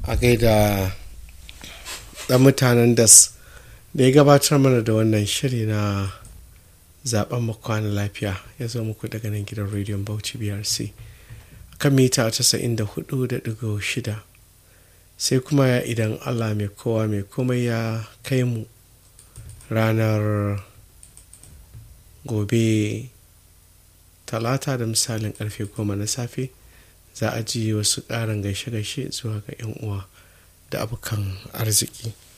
a gaida ɗan mutanen da ya gabatar mana da wannan shiri na zaben mu kwana lafiya ya zo muku daga nan gidan rediyon Bauchi BRC kan mita 94.6. sai kuma idan Allah mai kowa mai komai ya kai mu ranar gobe talata da misalin karfe 10 na safe za a ji wasu ƙarin gaishe-gaishe zuwa ga 'yan uwa da abokan arziki.